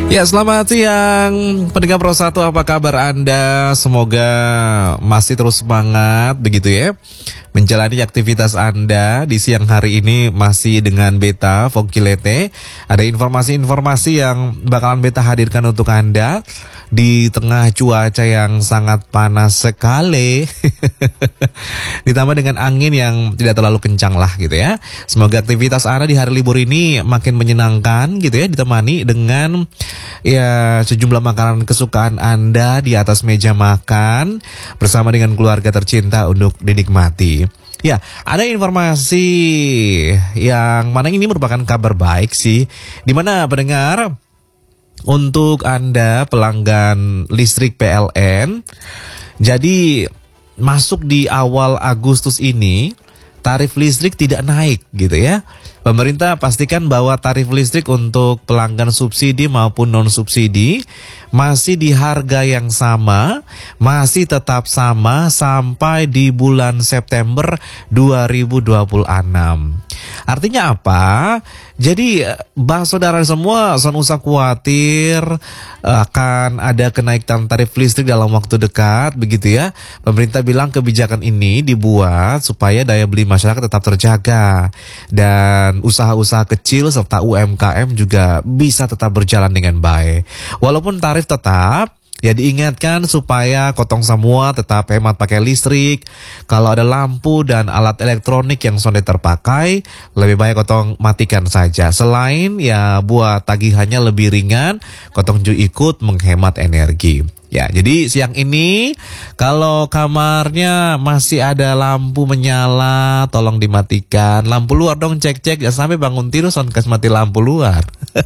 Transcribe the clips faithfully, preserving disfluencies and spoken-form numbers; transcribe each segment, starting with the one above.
Ya, selamat siang pendengar Pro satu, apa kabar Anda? Semoga masih terus semangat begitu ya, menjalani aktivitas Anda di siang hari ini masih dengan Beta Vokilete. Ada informasi-informasi yang bakalan Beta hadirkan untuk Anda di tengah cuaca yang sangat panas sekali. Ditambah dengan angin yang tidak terlalu kencang lah gitu ya. Semoga aktivitas Anda di hari libur ini makin menyenangkan gitu ya, ditemani dengan ya sejumlah makanan kesukaan Anda di atas meja makan bersama dengan keluarga tercinta untuk dinikmati. Ya, ada informasi yang mana ini merupakan kabar baik sih, dimana pendengar, untuk Anda pelanggan listrik P L N, jadi masuk di awal Agustus ini tarif listrik tidak naik gitu ya. Pemerintah pastikan bahwa tarif listrik untuk pelanggan subsidi maupun non subsidi masih di harga yang sama, masih tetap sama sampai di bulan September dua ribu dua puluh enam. Artinya apa? Jadi bah saudara semua, jangan usah khawatir akan ada kenaikan tarif listrik dalam waktu dekat begitu ya. Pemerintah bilang kebijakan ini dibuat supaya daya beli masyarakat tetap terjaga dan usaha-usaha kecil serta U M K M juga bisa tetap berjalan dengan baik. Walaupun tarif tetap, ya diingatkan supaya kotong semua tetap hemat pakai listrik. Kalau ada lampu dan alat elektronik yang sudah terpakai, lebih baik kotong matikan saja. Selain ya buat tagihannya lebih ringan, kotong juga ikut menghemat energi. Ya, jadi siang ini kalau kamarnya masih ada lampu menyala, tolong dimatikan. Lampu luar dong, cek-cek, ya sampai bangun tidur son kas mati lampu luar.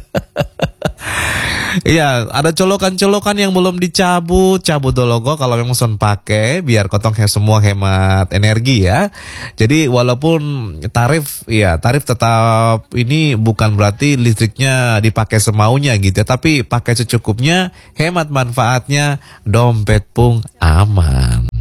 Iya, ada colokan-colokan yang belum dicabut, cabut dologo kalau memang son pakai biar kotong semua hemat energi ya. Jadi walaupun tarif ya tarif tetap ini bukan berarti listriknya dipakai semaunya gitu ya, tapi pakai secukupnya, hemat manfaatnya, dompet pun aman.